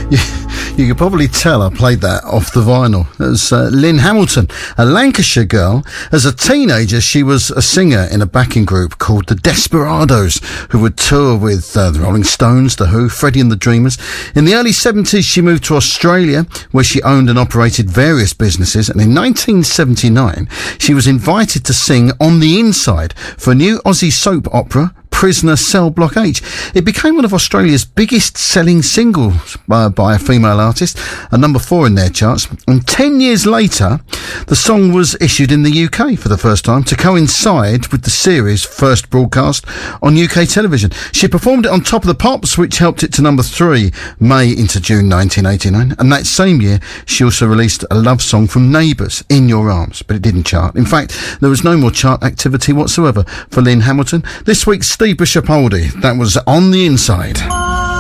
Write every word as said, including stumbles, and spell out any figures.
You, you could probably tell I played that off the vinyl. It was uh, Lynn Hamilton, a Lancashire girl. As a teenager, she was a singer in a backing group called the Desperados, who would tour with uh, the Rolling Stones, The Who, Freddie and the Dreamers. In the early seventies, she moved to Australia, where she owned and operated various businesses. And in nineteen seventy-nine, she was invited to sing On the Inside for a new Aussie soap opera, Prisoner Cell Block H. It became one of Australia's biggest selling singles uh, by a female artist, a number four in their charts. And ten years later, the song was issued in the U K for the first time to coincide with the series' first broadcast on U K television. She performed it on Top of the Pops, which helped it to number three May into June nineteen eighty-nine. And that same year, she also released a love song from Neighbours, In Your Arms, but it didn't chart. In fact, there was no more chart activity whatsoever for Lynn Hamilton. This week's Steve Bishop oldie, that was On the Inside.